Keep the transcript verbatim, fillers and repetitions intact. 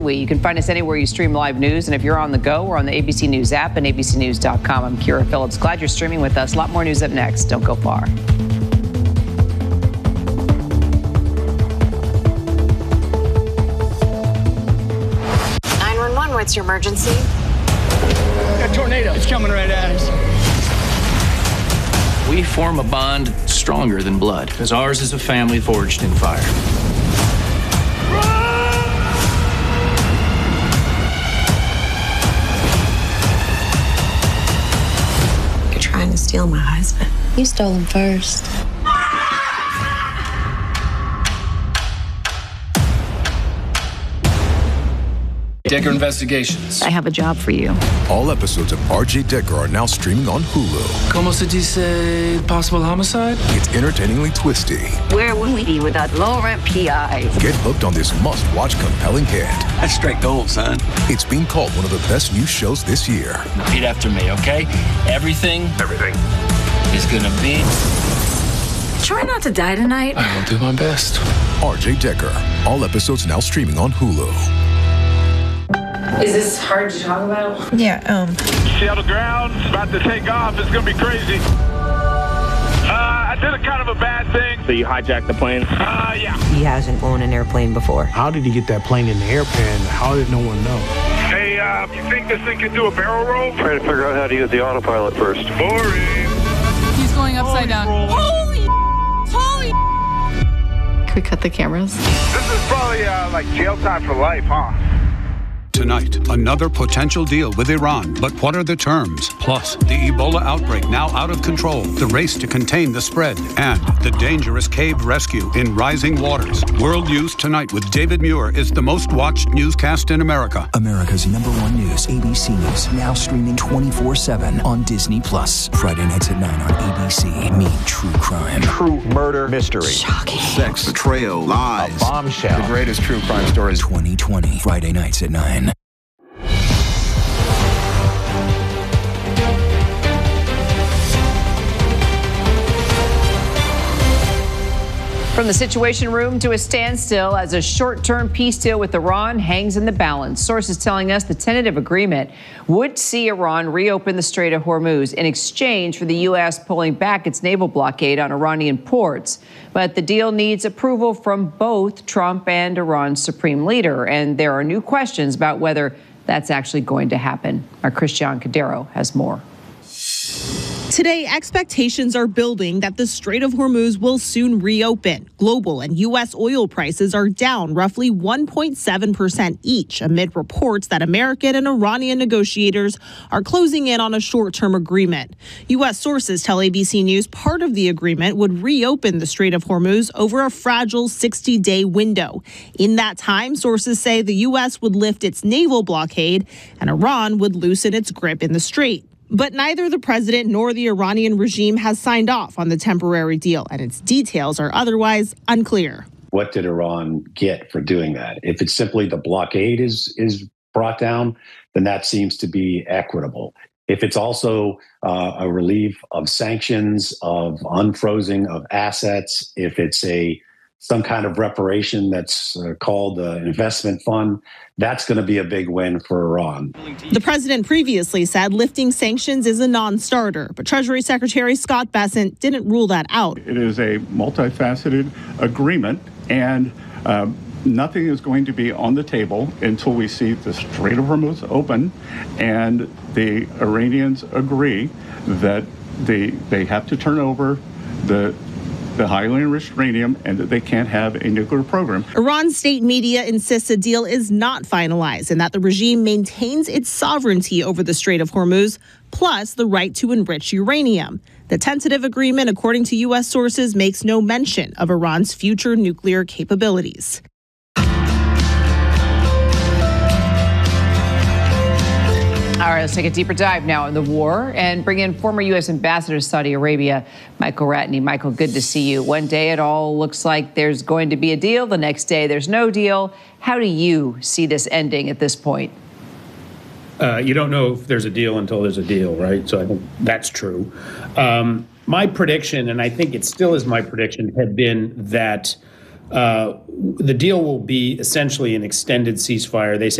You can find us anywhere you stream live news, and if you're on the go, we're on the A B C News app and A B C news dot com. I'm Kira Phillips. Glad you're streaming with us. A lot more news up next. Don't go far. nine one one, what's your emergency? A tornado. It's coming right at us. We form a bond stronger than blood, because ours is a family forged in fire. Trying to steal my husband. You stole him first. Decker Investigations. I have a job for you. All episodes of R J Decker are now streaming on Hulu. Como se dice possible homicide? It's entertainingly twisty. Where would we be without Laurent P I? Get hooked on this must-watch compelling hit. That's straight gold, son. It's being called one of the best new shows this year. Repeat after me, okay? Everything, Everything is gonna be... Try not to die tonight. I will do my best. R J Decker. All episodes now streaming on Hulu. Is this hard to talk about? Yeah, um. Seattle ground's about to take off. It's going to be crazy. Uh, I did a kind of a bad thing. So you hijacked the plane? Uh, yeah. He hasn't flown an airplane before. How did he get that plane in the airplane? How did no one know? Hey, uh, you think this thing can do a barrel roll? Trying to figure out how to use the autopilot first. Boring. He's going upside down. Holy, holy. Can we cut the cameras? This is probably uh, like jail time for life, huh? Tonight, another potential deal with Iran. But what are the terms? Plus, the Ebola outbreak now out of control, the race to contain the spread, and the dangerous cave rescue in rising waters. World News Tonight with David Muir is the most watched newscast in America. America's number one news, A B C News, now streaming twenty-four seven on Disney Plus. Friday nights at nine on A B C. Meet true crime. True murder mystery. Shocking. Sex, betrayal, lies. A bombshell. The greatest true crime stories. twenty twenty. Friday nights at nine. From the Situation Room to a standstill as a short-term peace deal with Iran hangs in the balance. Sources telling us the tentative agreement would see Iran reopen the Strait of Hormuz in exchange for the U S pulling back its naval blockade on Iranian ports. But the deal needs approval from both Trump and Iran's supreme leader, and there are new questions about whether that's actually going to happen. Our Christian Cadero has more. Today, expectations are building that the Strait of Hormuz will soon reopen. Global and U S oil prices are down roughly one point seven percent each amid reports that American and Iranian negotiators are closing in on a short-term agreement. U S sources tell A B C News part of the agreement would reopen the Strait of Hormuz over a fragile sixty-day window. In that time, sources say the U S would lift its naval blockade and Iran would loosen its grip in the strait. But neither the president nor the Iranian regime has signed off on the temporary deal, and its details are otherwise unclear. What did Iran get for doing that? If it's simply the blockade is is brought down, then that seems to be equitable. If it's also uh, a relief of sanctions, of unfrozen of assets, if it's a some kind of reparation that's uh, called an investment fund, that's going to be a big win for Iran. The president previously said lifting sanctions is a non-starter, but Treasury Secretary Scott Bessent didn't rule that out. It is a multifaceted agreement, and um, nothing is going to be on the table until we see the Strait of Hormuz open and the Iranians agree that they, they have to turn over the the highly enriched uranium and that they can't have a nuclear program. Iran's state media insists a deal is not finalized and that the regime maintains its sovereignty over the Strait of Hormuz, plus the right to enrich uranium. The tentative agreement, according to U S sources, makes no mention of Iran's future nuclear capabilities. All right, let's take a deeper dive now in the war and bring in former U S Ambassador to Saudi Arabia, Michael Ratney. Michael, good to see you. One day it all looks like there's going to be a deal. The next day there's no deal. How do you see this ending at this point? Uh, you don't know if there's a deal until there's a deal, right? So I think that's true. Um, my prediction, and I think it still is my prediction, had been that Uh, the deal will be essentially an extended ceasefire. They say